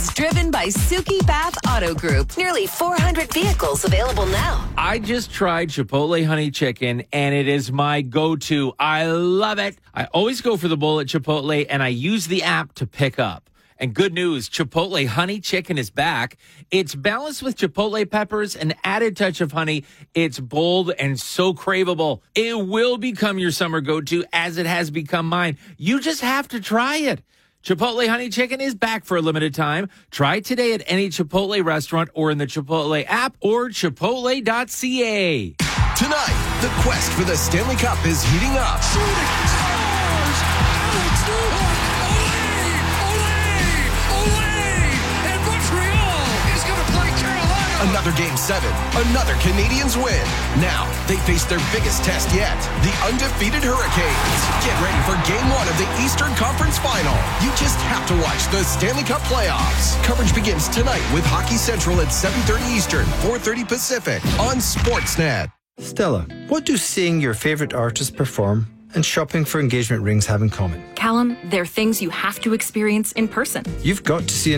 is driven by Suki Bath Auto Group. Nearly 400 vehicles available now. I just tried Chipotle honey chicken, and it is my go-to. I love it. I always go for the bowl at Chipotle, and I use the app to pick up. And good news, Chipotle honey chicken is back. It's balanced with Chipotle peppers, an added touch of honey. It's bold and so craveable. It will become your summer go-to as it has become mine. You just have to try it. Chipotle honey chicken is back for a limited time. Try it today at any Chipotle restaurant or in the Chipotle app or chipotle.ca. Tonight, the quest for the Stanley Cup is heating up. Shooting stars! Alex Newhook! Olay! And Montreal is going to play Carolina! Another Game 7. Another Canadiens win. Now, they face their biggest test yet. The undefeated Hurricanes. Get ready for Game 1 of the Eastern Conference Final. You just have to watch the Stanley Cup playoffs. Coverage begins tonight with Hockey Central at 7:30 Eastern, 4:30 Pacific on Sportsnet. Stella, what do seeing your favorite artist perform and shopping for engagement rings have in common? Callum, they're things you have to experience in person. You've got to see